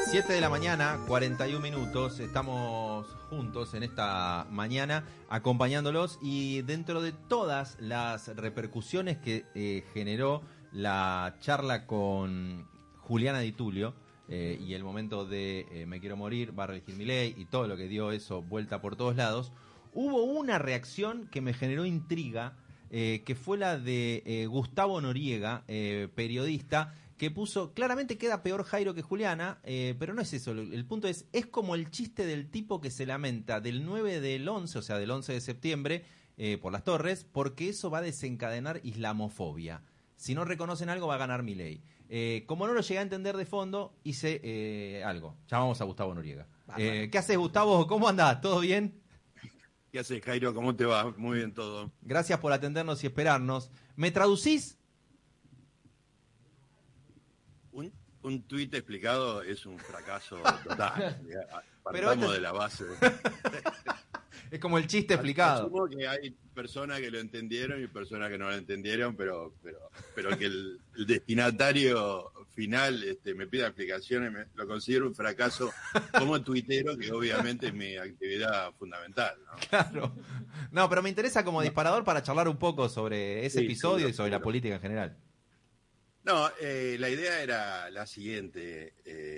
7 de la mañana, 41 minutos, estamos juntos en esta mañana acompañándolos y dentro de todas las repercusiones que generó la charla con Juliana Di Tulio y el momento de Me quiero morir, va a reelegir Milei y todo lo que dio eso vuelta por todos lados, hubo una reacción que me generó intriga, que fue la de Gustavo Noriega, periodista, que puso, claramente queda peor Jairo que Juliana, pero no es eso, el punto es como el chiste del tipo que se lamenta del 9 del 11, o sea, del 11 de septiembre, por las Torres, porque eso va a desencadenar islamofobia. Si no reconocen algo, va a ganar Milei. Como no lo llegué a entender de fondo, hice algo. Llamamos a Gustavo Noriega. ¿Qué haces, Gustavo? ¿Cómo andás? ¿Todo bien? ¿Qué haces, Jairo? ¿Cómo te va? Muy bien todo. Gracias por atendernos y esperarnos. ¿Me traducís? Un tuit explicado es un fracaso total. Pero partamos de la base. Es como el chiste explicado. Asumo que hay personas que lo entendieron y personas que no lo entendieron, pero que el destinatario final me pida explicaciones, lo considero un fracaso como tuitero, que obviamente es mi actividad fundamental, ¿no? Claro. No, pero me interesa como disparador para charlar un poco sobre ese episodio seguro, y sobre la política en general. No, la idea era la siguiente.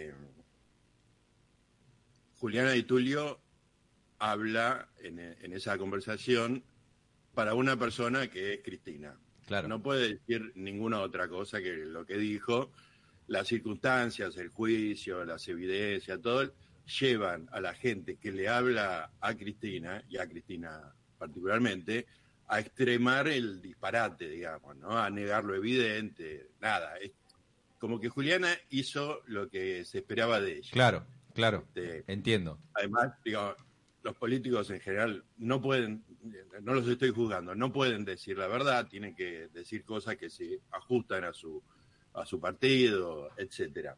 Juliana Di Tulio habla en esa conversación para una persona que es Cristina. Claro. No puede decir ninguna otra cosa que lo que dijo. Las circunstancias, el juicio, las evidencias, todo, llevan a la gente que le habla a Cristina, y a Cristina particularmente, a extremar el disparate, digamos, ¿no? A negar lo evidente, nada. Es como que Juliana hizo lo que se esperaba de ella. Claro, entiendo. Además, digamos, los políticos en general no pueden, no los estoy juzgando, no pueden decir la verdad, tienen que decir cosas que se ajustan a su partido, etcétera.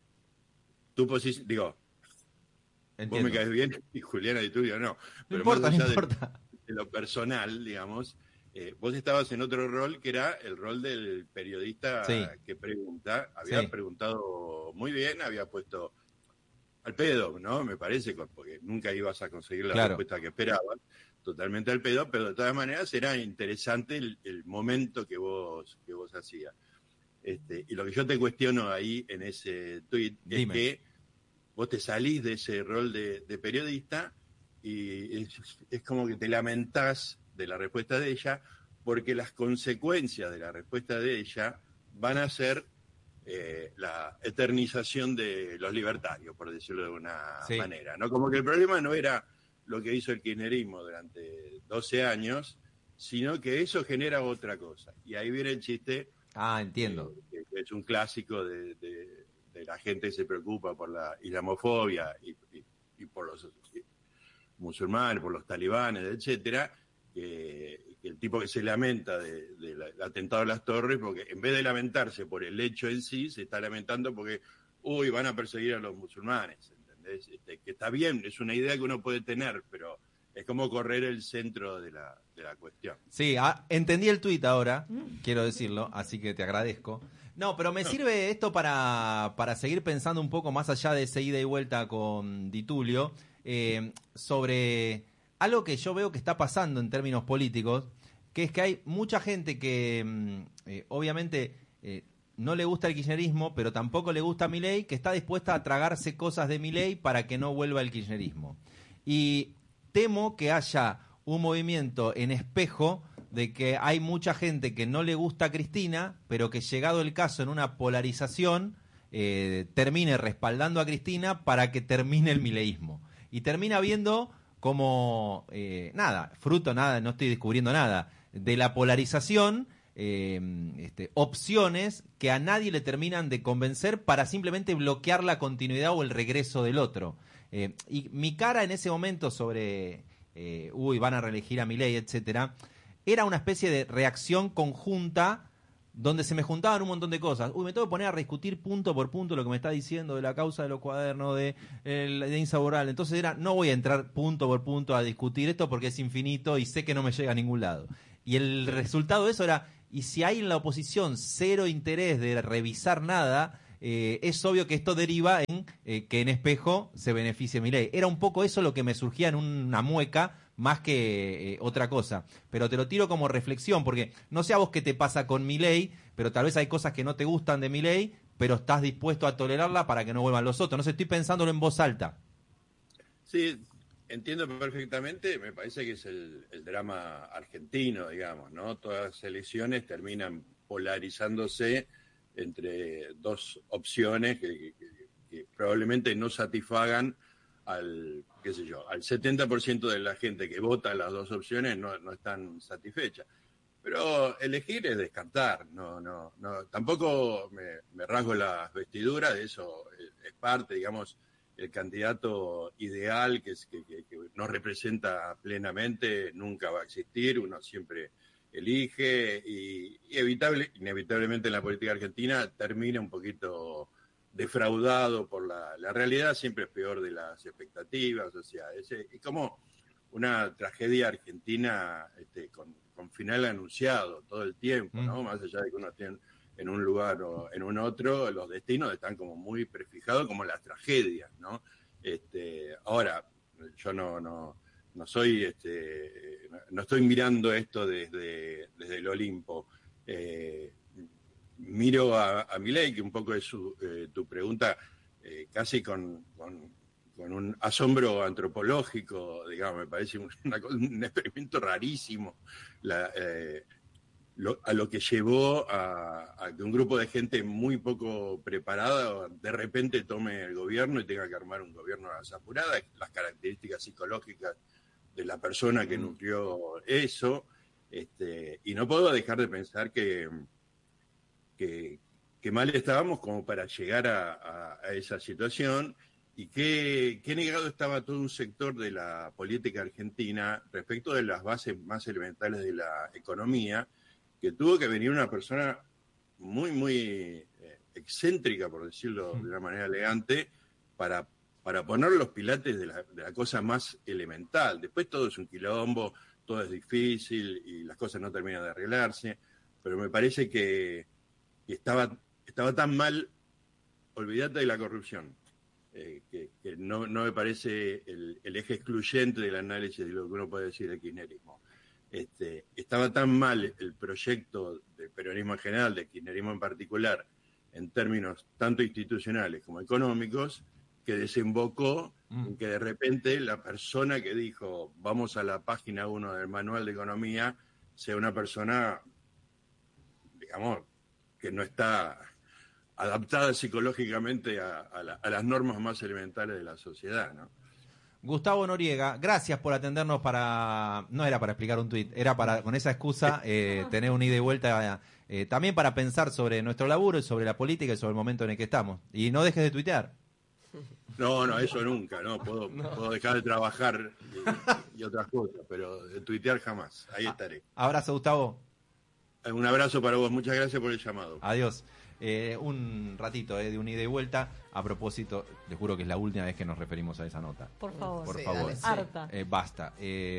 Tu posición, digo, Entiendo. vos me caes bien y Juliana Di Tulio no. Pero no importa. De lo personal, digamos, vos estabas en otro rol que era el rol del periodista que pregunta. Había preguntado muy bien, había puesto al pedo, ¿no? Me parece, porque nunca ibas a conseguir la respuesta que esperabas, totalmente al pedo, pero de todas maneras era interesante el momento que vos hacías. Y lo que yo te cuestiono ahí en ese tuit es que vos te salís de ese rol de periodista y es como que te lamentás de la respuesta de ella, porque las consecuencias de la respuesta de ella van a ser la eternización de los libertarios, por decirlo de una manera, ¿no? Como que el problema no era lo que hizo el kirchnerismo durante 12 años, sino que eso genera otra cosa. Y ahí viene el chiste. Entiendo. Que es un clásico de la gente que se preocupa por la islamofobia y por los musulmanes, por los talibanes, etcétera, que el tipo que se lamenta del atentado a las Torres, porque en vez de lamentarse por el hecho en sí, se está lamentando porque, van a perseguir a los musulmanes, ¿entendés? Que está bien, es una idea que uno puede tener, pero es como correr el centro de la cuestión. Sí, entendí el tuit ahora, quiero decirlo, así que te agradezco. No, pero me sirve esto para seguir pensando un poco más allá de esa ida y vuelta con Di Tulio, sobre algo que yo veo que está pasando en términos políticos, que es que hay mucha gente que obviamente no le gusta el kirchnerismo, pero tampoco le gusta Milei, que está dispuesta a tragarse cosas de Milei para que no vuelva el kirchnerismo. Y temo que haya un movimiento en espejo de que hay mucha gente que no le gusta a Cristina, pero que llegado el caso en una polarización, termine respaldando a Cristina para que termine el mileísmo. Y termina viendo como, no estoy descubriendo nada, de la polarización, opciones que a nadie le terminan de convencer para simplemente bloquear la continuidad o el regreso del otro. Y mi cara en ese momento sobre, van a reelegir a Milei, etcétera, era una especie de reacción conjunta donde se me juntaban un montón de cosas. Me tengo que poner a rediscutir punto por punto lo que me está diciendo de la causa de los cuadernos, de insaboral. Entonces no voy a entrar punto por punto a discutir esto porque es infinito y sé que no me llega a ningún lado. Y el resultado de eso era, y si hay en la oposición cero interés de revisar nada, es obvio que esto deriva en que en espejo se beneficie Milei. Era un poco eso lo que me surgía en una mueca, más que otra cosa. Pero te lo tiro como reflexión, porque no sé a vos qué te pasa con Milei, pero tal vez hay cosas que no te gustan de Milei, pero estás dispuesto a tolerarla para que no vuelvan los otros. No sé, estoy pensándolo en voz alta. Sí, entiendo perfectamente. Me parece que es el drama argentino, digamos, ¿no? Todas las elecciones terminan polarizándose entre dos opciones que probablemente no satisfagan al 70% de la gente que vota las dos opciones no están satisfechas. Pero elegir es descartar, no, tampoco me rasgo las vestiduras, de eso es parte, digamos, el candidato ideal que nos representa plenamente nunca va a existir, uno siempre elige y inevitablemente en la política argentina termina un poquito defraudado por la realidad, siempre es peor de las expectativas, o sea, es como una tragedia argentina con final anunciado todo el tiempo, ¿no? Más allá de que uno esté en un lugar o en un otro, los destinos están como muy prefijados como las tragedias, ¿no? Ahora, yo no soy, no estoy mirando esto desde el Olimpo. Miro a Milei, que un poco es tu pregunta, casi con un asombro antropológico, digamos, me parece un experimento rarísimo, a lo que llevó a que un grupo de gente muy poco preparada de repente tome el gobierno y tenga que armar un gobierno a las apuradas, las características psicológicas de la persona que nutrió eso, y no puedo dejar de pensar que mal estábamos como para llegar a esa situación, y qué negado estaba todo un sector de la política argentina respecto de las bases más elementales de la economía, que tuvo que venir una persona muy excéntrica, por decirlo de una manera elegante, para poner los pilates de la cosa más elemental. Después todo es un quilombo, todo es difícil y las cosas no terminan de arreglarse, pero me parece que estaba tan mal, olvídate de la corrupción, que no me parece el eje excluyente del análisis de lo que uno puede decir del kirchnerismo. Estaba tan mal el proyecto del peronismo en general, del kirchnerismo en particular, en términos tanto institucionales como económicos, que desembocó en que de repente la persona que dijo vamos a la página 1 del manual de economía sea una persona, digamos, que no está adaptada psicológicamente a las normas más elementales de la sociedad, ¿no? Gustavo Noriega, gracias por atendernos no era para explicar un tuit, era para, con esa excusa, tener un ida y vuelta, también para pensar sobre nuestro laburo y sobre la política y sobre el momento en el que estamos. Y no dejes de tuitear. No, eso nunca, no, puedo dejar de trabajar y otras cosas, pero de tuitear jamás, ahí estaré. Abrazo, Gustavo. Un abrazo para vos, muchas gracias por el llamado. Adiós. Un ratito de un ida y vuelta. A propósito, les juro que es la última vez que nos referimos a esa nota. Por favor. Por favor. Dale, harta. Basta.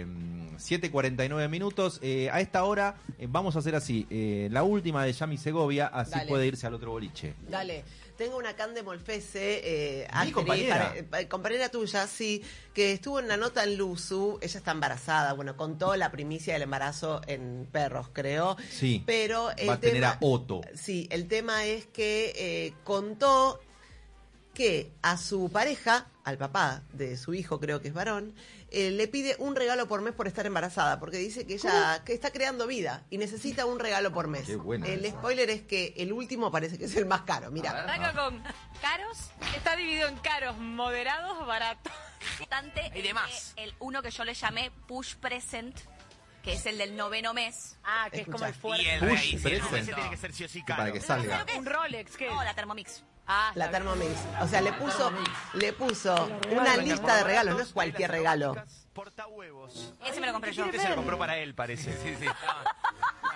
7:49 minutos. A esta hora vamos a hacer así. La última de Yami Segovia, así Dale. puede irse al otro boliche. Dale. Tengo una Cande Molfese, compañera. compañera tuya, sí, que estuvo en una nota en Luzu. Ella está embarazada, bueno, contó la primicia del embarazo en perros, creo. Sí. Pero va a tener a Otto. Sí, el tema es que contó que a su pareja, al papá de su hijo, creo que es varón, le pide un regalo por mes por estar embarazada, porque dice que ella que está creando vida y necesita un regalo por mes. Qué buena el esa. spoiler es que el último parece que es el más caro, mira. Arranca con caros, está dividido en caros, moderados, baratos. Bastante, Y demás. el uno que yo le llamé push present, que es el del 9º mes. Ah, que es como el Y fuerte. el Push rey, present. ese tiene que ser sí o sí Para caro. que salga. Un Rolex, ¿qué? No, la Thermomix. Ah, La está bien. Thermomix. O sea, le puso una lista de regalos, no es cualquier regalo. Portahuevos. Ese me lo compré yo. Este se lo compró para él, parece. Sí.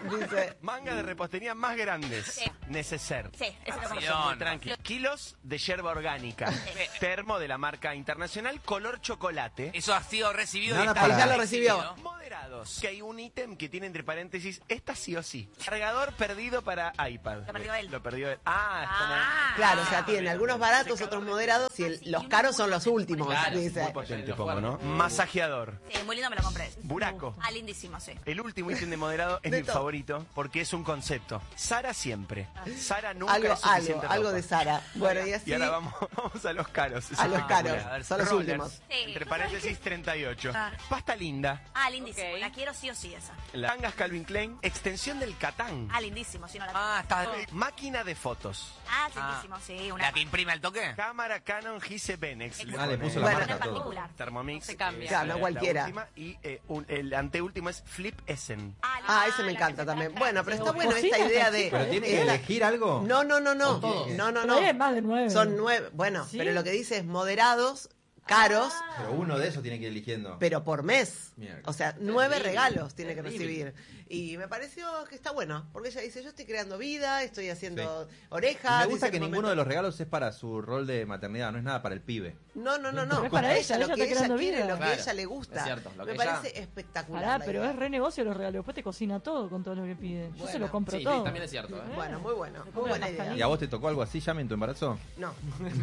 Dice, Manga de repostería más grandes. Sí. Neceser. Sí, eso lo Muy tranquilo. Kilos de yerba orgánica. Termo de la marca internacional color chocolate. Eso ha sido recibido. Nada y está para- ya lo recibió. Moderados. Que hay un ítem que tiene entre paréntesis, esta sí o sí. Cargador perdido para iPad. Lo perdió él. Lo perdió él. Ah, es como... claro, o sea, tiene algunos baratos, otros moderados, y los caros son los últimos, Claro, dice. Muy potente pongo, ¿no? Masajeador. Sí, muy lindo, me lo compré. Buraco. Ah, lindísimo, sí. El último ítem de moderado es De mi todo. favorito porque es un concepto. Sara siempre. Sara nunca Algo, es suficiente algo ropa. de Sara. Bueno, y así Y ahora vamos a los caros. a los caros, Espectacular. son los Rollers, últimos. Sí. Entre paréntesis 38. Ah. Pasta linda. Ah, lindísimo. Ok. La quiero sí o sí esa. Tangas Calvin Klein. Extensión del Catán. Ah, lindísimo, sí, no la Ah, está. Máquina de fotos. Ah, lindísimo, sí. Una ¿La que imprime al toque? Cámara Canon Gise Benex. Ah, le puso la Bueno, marca en todo. particular. Thermomix. Se cambia. Claro, no la cualquiera. última, y el anteúltimo es Flip Essen. Ah, ese me encanta también. Bueno, pero está bueno esta Cocina idea de... ¿Pero tiene que esta- elegir algo? No, no, no, no. todos. No, no, Pero no. ahí hay más de 9. Son 9. Bueno, ¿Sí? pero lo que dice es moderados, caros, Pero uno de esos tiene que ir eligiendo. pero por mes. Mierda. O sea, 9 regalos tiene que recibir. Y me pareció que está bueno, porque ella dice, yo estoy creando vida, estoy haciendo Y orejas. me gusta dice que en un ninguno de momento- los regalos es para su rol de maternidad, no es nada para el pibe. No, no, no, Pero no. es para ella, lo ella que está ella creando quiere, vida. lo que Claro, ella le gusta. es cierto, lo Me que parece ella- espectacular. Pará, la pero idea. es re negocio los regalos. Después te cocina todo con todo lo que pide. Yo se Bueno, lo compro Sí, todo. también es cierto. Bueno, muy bueno. Me Muy compra buena idea. pastelito. ¿Y a vos te tocó algo así, Yami, en tu embarazo? No.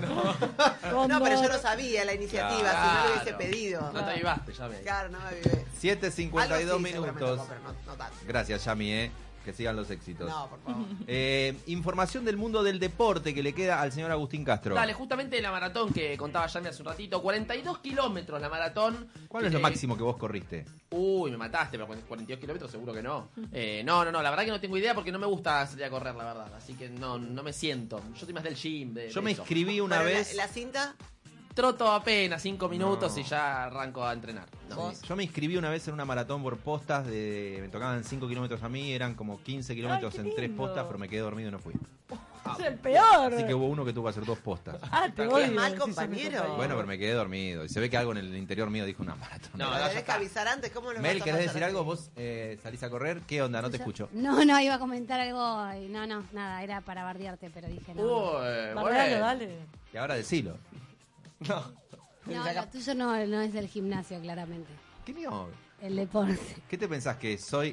Cuando- No, pero yo no sabía la iniciativa, si no lo hubiese pedido. No te avivaste, ya ves. Claro, no me avivé. 7:52 Algo sí, seguramente minutos. tocó, pero no tanto. Gracias, Yami, que sigan los éxitos. No, por favor. Información del mundo del deporte que le queda al señor Agustín Castro. Dale, justamente la maratón que contaba Yami hace un ratito, 42 kilómetros la maratón. ¿Cuál es lo máximo que vos corriste? Uy, me mataste, pero 42 kilómetros seguro que no. No, la verdad que no tengo idea porque no me gusta salir a correr, la verdad. Así que no me siento. Yo soy más del gym. Yo me inscribí una Bueno, vez. La cinta, Troto apenas 5 minutos No. y ya arranco a entrenar. No. Sí, yo me inscribí una vez en una maratón por postas me tocaban 5 kilómetros a mí, eran como 15 kilómetros qué en 3 lindo. postas, pero me quedé dormido y no fui. Es el peor. Así que hubo uno que tuvo que hacer 2 postas. Ah, te Qué odio. mal si sos mi compañero. Bueno, pero me quedé dormido. Y se ve que algo en el interior mío dijo una maratón. No, pero ya tenés que está. avisar antes. ¿Cómo nos Mel, vas a ¿querés pasar decir así? algo? ¿Vos salís a correr? ¿Qué onda? No te escucho. No, iba a comentar algo. No, nada, era para bardearte, pero dije no. Uy, Bardealo, bueno. dale. Y ahora decilo. No, lo tuyo no es del gimnasio, claramente. ¿Qué mío? El deporte. ¿Qué te pensás que soy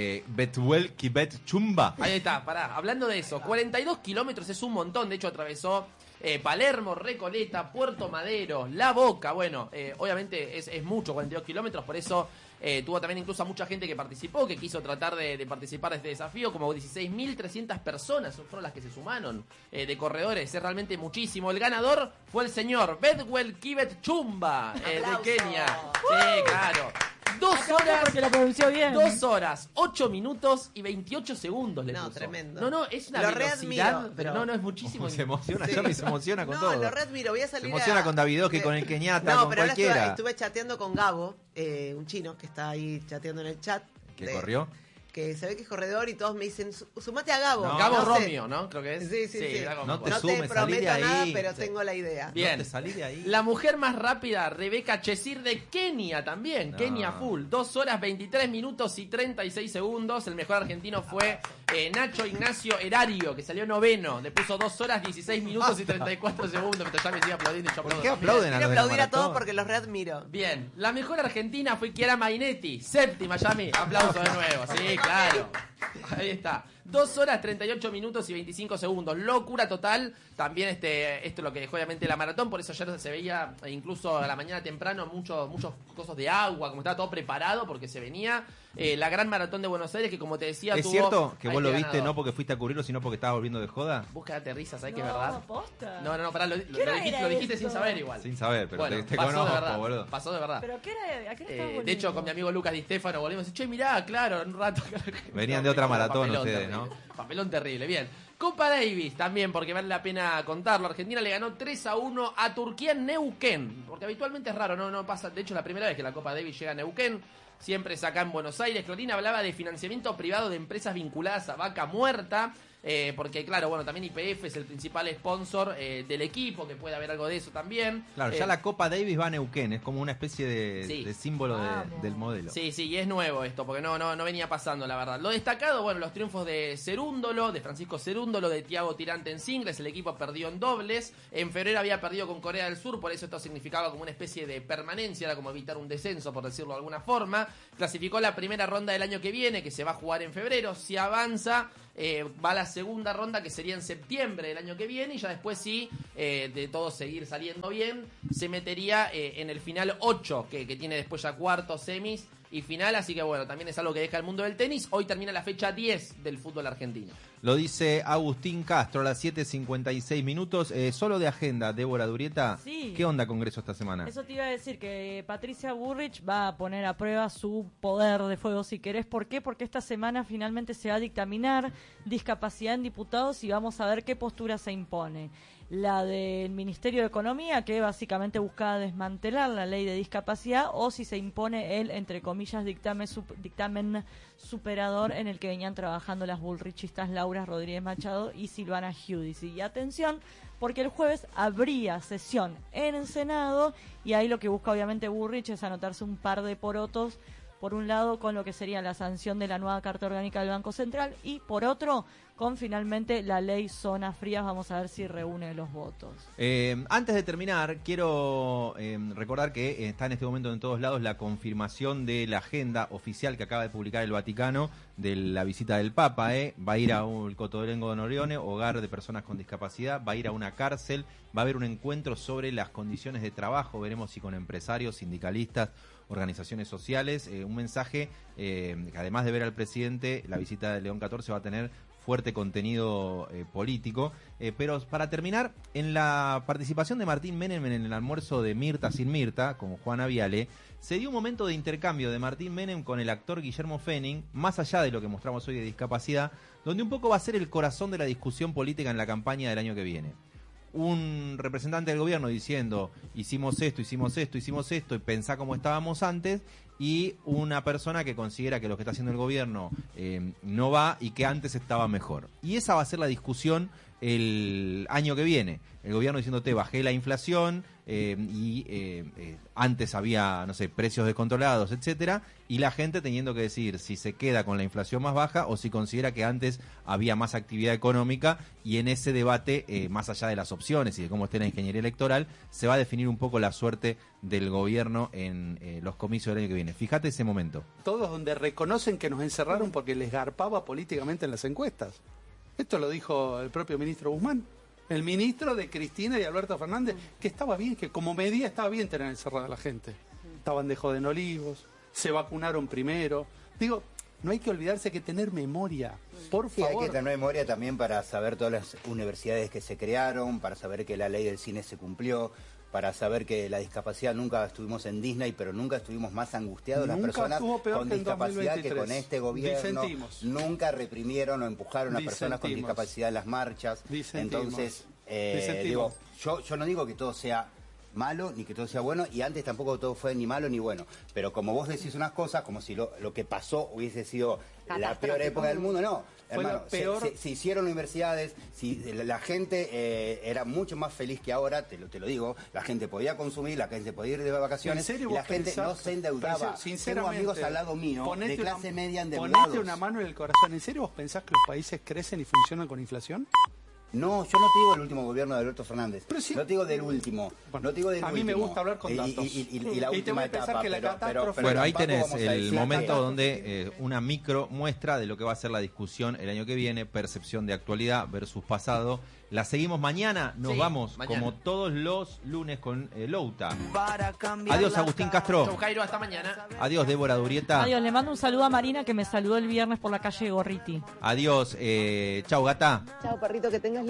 Betuel Kibet Chumba? Ahí está, pará. Hablando de eso, 42 kilómetros es un montón. De hecho, atravesó Palermo, Recoleta, Puerto Madero, La Boca. Bueno, obviamente es mucho, 42 kilómetros. Por eso tuvo también incluso a mucha gente que participó, que quiso tratar de participar de este desafío. Como 16.300 personas fueron las que se sumaron de corredores. Es realmente muchísimo. El ganador fue el señor Bedwell Kibet Chumba de ¡Aplauso! Kenia. Sí, claro. 2 horas. Porque lo pronunció bien. 2 horas, 8 minutos y 28 segundos le No, puso. tremendo. No, es una Lo velocidad, readmiro, pero pero- no, es muchísimo. Se emociona, Sí. Yami se emociona con no, todo. lo readmiro. Voy a Se salir emociona con Davidoski, con el Keniata, No, con pero ahora cualquiera. estuve chateando con Gabo, un chino que está ahí chateando en el chat. ¿Que corrió? Que se ve que es corredor y todos me dicen, sumate a Gabo. No. Gabo No sé. Romeo, ¿no? Creo que es. Sí, sí, sí. Gabo No Romeo. te No sumes, te salí de prometo ahí. nada, pero Sí. tengo la idea. Bien. No te salí de ahí. La mujer más rápida, Rebeca Chesir de Kenia también. No. Kenia full. 2 horas, 23 minutos y 36 segundos. El mejor argentino fue Nacho Ignacio Erario, que salió noveno. Le puso 2 horas, 16 minutos y 34 segundos. Mientras ya me sigue aplaudiendo y yo ¿Por aplaudo qué también. aplauden a Quiero los de la aplaudir a todos maratón? porque los readmiro. Bien, la mejor argentina fue Chiara Mainetti, séptima, Yami. Aplauso de nuevo, sí, claro. Ahí está. 2 horas, 38 minutos y 25 segundos. Locura total. También esto es lo que dejó obviamente la maratón. Por eso ayer se veía, incluso a la mañana temprano, muchos cosas de agua, como estaba todo preparado porque se venía la gran maratón de Buenos Aires, que como te decía, ¿Es tuvo cierto que a vos lo este viste ganador. no porque fuiste a cubrirlo, sino porque estabas volviendo de joda? Vos quedate risa, ¿sabés que es No, verdad? posta. No, pará, lo hora dijiste, era lo dijiste eso? sin saber igual. Sin saber, pero Bueno, te pasó de conozco, verdad. boludo. Pasó de verdad. ¿Pero qué era? ¿A qué hora estabas De hecho, con mi amigo Lucas Di Stefano volvimos y che, mirá, claro, en un rato. Venían de otra maratón Papelón ustedes, terrible. ¿no? Papelón terrible, bien. Copa Davis también, porque vale la pena contarlo. Argentina le ganó 3-1 a Turquía en Neuquén. Porque habitualmente es raro, no pasa. De hecho, la primera vez que la Copa Davis llega a Neuquén. Siempre es acá en Buenos Aires. Clorín hablaba de financiamiento privado de empresas vinculadas a Vaca Muerta. porque claro, bueno, también YPF es el principal sponsor del equipo, que puede haber algo de eso también. Claro, ya la Copa Davis va a Neuquén, es como una especie de símbolo del modelo. Sí, y es nuevo esto, porque no venía pasando, la verdad. Lo destacado, bueno, los triunfos de Cerúndolo, de Francisco Cerúndolo, de Thiago Tirante en singles, el equipo perdió en dobles. En febrero había perdido con Corea del Sur, por eso esto significaba como una especie de permanencia, era como evitar un descenso, por decirlo de alguna forma. Clasificó la primera ronda del año que viene, que se va a jugar en febrero. Si avanza, va a la segunda ronda, que sería en septiembre del año que viene, y ya después sí, de todo seguir saliendo bien, se metería en el final 8, que tiene después ya cuartos, semis y final, así que bueno, también es algo que deja el mundo del tenis. Hoy termina la fecha 10 del fútbol argentino. Lo dice Agustín Castro a las 7:56 minutos. Solo de agenda, Débora Durieta. Sí. ¿Qué onda Congreso esta semana? Eso te iba a decir, que Patricia Bullrich va a poner a prueba su poder de fuego, si querés. ¿Por qué? Porque esta semana finalmente se va a dictaminar discapacidad en diputados y vamos a ver qué postura se impone. La del Ministerio de Economía, que básicamente buscaba desmantelar la ley de discapacidad, o si se impone el, entre comillas, dictamen superador en el que venían trabajando las bullrichistas Laura Rodríguez Machado y Silvana Giudici. Y atención, porque el jueves habría sesión en el Senado, y ahí lo que busca obviamente Bullrich es anotarse un par de porotos, por un lado con lo que sería la sanción de la nueva Carta Orgánica del Banco Central, y por otro con finalmente la ley Zonas Frías. Vamos a ver si reúne los votos. Antes de terminar, quiero recordar que está en este momento en todos lados la confirmación de la agenda oficial que acaba de publicar el Vaticano de la visita del Papa. Va a ir a un Cotolengo de Norione, hogar de personas con discapacidad, va a ir a una cárcel, va a haber un encuentro sobre las condiciones de trabajo, veremos si con empresarios, sindicalistas, organizaciones sociales, un mensaje que además de ver al presidente, la visita de León XIV va a tener fuerte contenido político. Pero para terminar, en la participación de Martín Menem en el almuerzo de Mirta sin Mirta, con Juana Viale, se dio un momento de intercambio de Martín Menem con el actor Guillermo Fenning, más allá de lo que mostramos hoy de discapacidad, donde un poco va a ser el corazón de la discusión política en la campaña del año que viene. Un representante del gobierno diciendo hicimos esto, y pensá cómo estábamos antes, y una persona que considera que lo que está haciendo el gobierno no va y que antes estaba mejor. Y esa va a ser la discusión el año que viene. El gobierno diciéndote bajé la inflación antes había, no sé, precios descontrolados, etcétera, y la gente teniendo que decidir si se queda con la inflación más baja o si considera que antes había más actividad económica, y en ese debate, más allá de las opciones y de cómo esté la ingeniería electoral, se va a definir un poco la suerte del gobierno en los comicios del año que viene. Fíjate ese momento. Todos donde reconocen que nos encerraron porque les garpaba políticamente en las encuestas. Esto lo dijo el propio ministro Guzmán, el ministro de Cristina y Alberto Fernández, que estaba bien, que como medida estaba bien tener encerrada a la gente. Estaban de Joden Olivos, se vacunaron primero. Digo, no hay que olvidarse que tener memoria, por favor. Hay que tener memoria también para saber todas las universidades que se crearon, para saber que la ley del cine se cumplió, para saber que la discapacidad, nunca estuvimos en Disney, pero nunca estuvimos más angustiados las personas con discapacidad que con este gobierno. Nunca reprimieron o empujaron a personas con discapacidad en las marchas. Entonces, digo, yo no digo que todo sea malo ni que todo sea bueno, y antes tampoco todo fue ni malo ni bueno, pero como vos decís unas cosas como si lo que pasó hubiese sido la peor época del mundo, no, hermano, se hicieron universidades, la gente era mucho más feliz que ahora, te lo digo, la gente podía consumir, la gente podía ir de vacaciones, y la gente no se endeudaba. Tengo amigos al lado mío de clase media endeudados. Ponete una mano en el corazón, ¿en serio vos pensás que los países crecen y funcionan con inflación? No, yo no te digo el último gobierno de Alberto Fernández. No te digo del último. No te digo del último. A mí me gusta hablar con datos. Y la última etapa. Pero bueno, ahí tenés el momento donde una micro muestra de lo que va a ser la discusión el año que viene, percepción de actualidad versus pasado. La seguimos mañana, nos vamos mañana, como todos los lunes con Louta. Adiós Agustín Castro. Chau Jairo, hasta mañana. Adiós Débora Durieta. Adiós, le mando un saludo a Marina que me saludó el viernes por la calle Gorriti. Adiós, chau Gata. Chau perrito, que tengas